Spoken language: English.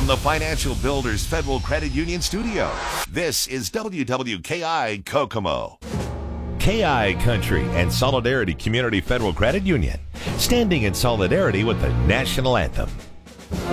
From the Financial Builders Federal Credit Union studio, this is WWKI Kokomo. KI Country and Solidarity Community Federal Credit Union, standing in solidarity with the national anthem.